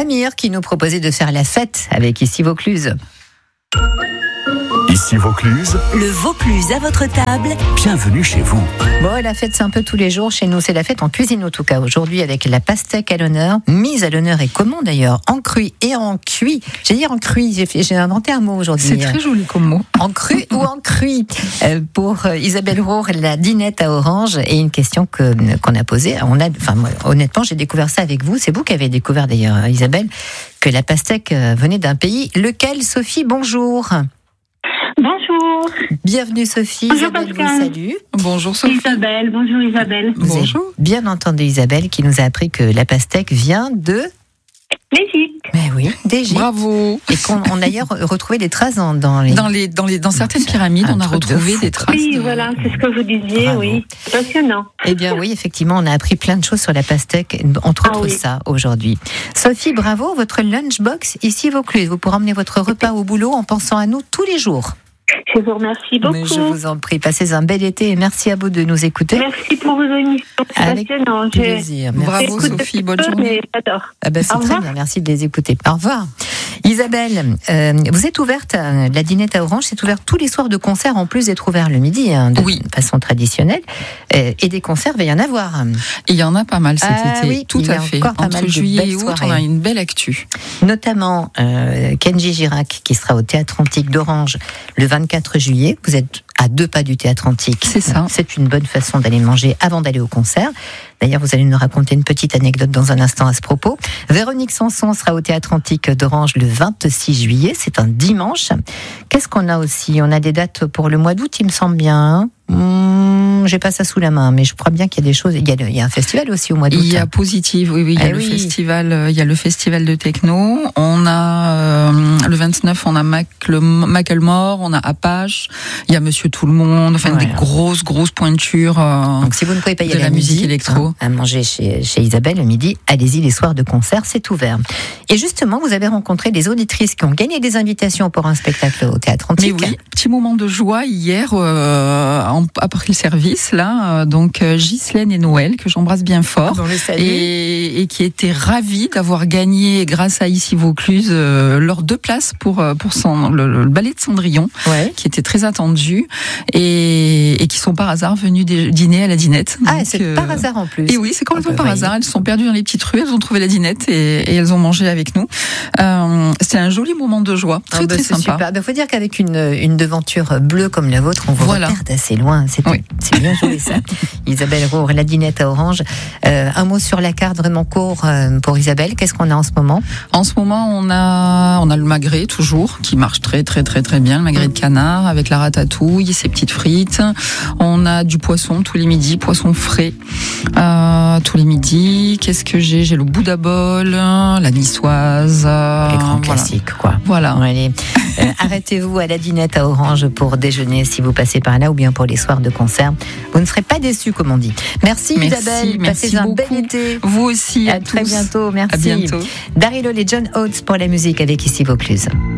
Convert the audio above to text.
Amir qui nous proposait de faire la fête avec Ici Vaucluse. Ici Vaucluse, Le Vaucluse à votre table. bienvenue chez vous. Bon, la fête, c'est un peu tous les jours. Chez nous, c'est la fête en cuisine, en tout cas. Aujourd'hui, avec la pastèque à l'honneur. Mise à l'honneur et comment d'ailleurs? En cru et en cuit. J'ai dit en cuit. J'ai inventé un mot aujourd'hui. C'est très joli comme mot. En cru ou en cuit? Pour Isabelle Roure, la dinette à orange. Et une question qu'on a posée. Moi, honnêtement, j'ai découvert ça avec vous. C'est vous qui avez découvert d'ailleurs, Isabelle, que la pastèque venait d'un pays. Lequel, Sophie? Bonjour. Bonjour. Bienvenue Sophie. Bonjour, Isabelle Pascal. vous salue. Bonjour Sophie. Isabelle, bonjour Isabelle. Vous avez bien entendu Isabelle qui nous a appris que la pastèque vient de... L'Égypte. Mais oui, d'Égypte. Bravo. Et qu'on a d'ailleurs retrouvé des traces dans Dans certaines pyramides, on a truc de retrouvé fou, des traces. Oui, voilà, c'est ce que vous disiez, Bravo. oui. Passionnant. Eh bien oui, effectivement, on a appris plein de choses sur la pastèque, entre autres oui. ça, aujourd'hui. Sophie, bravo, votre lunchbox ici Vaucluse. Vous pourrez emmener votre repas au boulot en pensant à nous tous les jours. Je vous remercie beaucoup. Mais je vous en prie, passez un bel été et merci à vous de nous écouter. Merci pour vos émissions. C'est Avec passionnant. plaisir. Merci. Bravo J'écoute Sophie, de bonne peu, journée. mais j'adore. Ah ben, c'est Au très revoir. bien, merci de les écouter. Au revoir. Isabelle, vous êtes ouverte, la dinette à orange, c'est ouvert tous les soirs de concert, en plus d'être ouvert le midi, de Oui. façon traditionnelle. Et des concerts, il va y en avoir. Et il y en a pas mal cet Ah été. oui, tout il y a à fait. encore pas mal Entre de juillet belles et août, soirées. on a une belle actu. Notamment Kenji Girac, qui sera au Théâtre Antique d'Orange le 24 juillet. Vous êtes à 2 pas du Théâtre Antique. C'est ça. C'est une bonne façon d'aller manger avant d'aller au concert. D'ailleurs, vous allez nous raconter une petite anecdote dans un instant à ce propos. Véronique Sanson sera au Théâtre Antique d'Orange le 26 juillet. C'est un dimanche. Qu'est-ce qu'on a aussi? On a des dates pour le mois d'août, il me semble bien. J'ai pas ça sous la main, mais je crois bien qu'il y a des choses. Il y a un festival aussi au mois d'août. Il y a Positive, oui, il y a le festival, il y a le festival de techno. On a le 29, on a Macklemore, on a Apache, il y a Monsieur Tout le Monde, enfin Voilà. des grosses pointures. Donc si vous ne pouvez pas y de aller la à musique midi, électro. à manger chez Isabelle le midi, allez-y, les soirs de concert, c'est ouvert. Et justement, vous avez rencontré des auditrices qui ont gagné des invitations pour un spectacle au Théâtre Mais Antique. oui, petit moment de joie hier après le service là, donc Ghislaine et Noël que j'embrasse bien fort On les salue. et qui étaient ravis d'avoir gagné grâce à Ici Vaucluse leurs 2 places pour le ballet de Cendrillon Ouais. qui était très attendu et qui sont par hasard venus dîner à la dinette. Ah, Donc, c'est par hasard en plus. Et oui, c'est complètement Ah bah, par voyez. hasard. Elles se sont perdues dans les petites rues, elles ont trouvé la dinette et elles ont mangé avec nous. C'était un joli moment de joie, très Bah, très c'est sympa. super. Il faut dire qu'avec une devanture bleue comme la vôtre, on vous Voilà. repère d'assez loin. C'est bien joué ça. Isabelle Roure, la dinette à orange. Un mot sur la carte vraiment court pour Isabelle. Qu'est-ce qu'on a en ce moment? En ce moment, on a le magret toujours qui marche très bien, le magret de canard avec la ratatouille, ses petites frites. On a du poisson tous les midis, poisson frais tous les midis. Qu'est-ce que j'ai? J'ai le boudabole, la niçoise. Les grands voilà. classiques, quoi. Voilà. Bon, allez, arrêtez-vous à la dinette à orange pour déjeuner si vous passez par là ou bien pour les soirs de concert. Vous ne serez pas déçus, comme on dit. Merci Isabelle. Passez merci un beaucoup. bel été. Vous aussi. À très tous. bientôt. Merci. À bientôt. Daryl Hall et John Oates pour la musique avec Ici Vaucluse.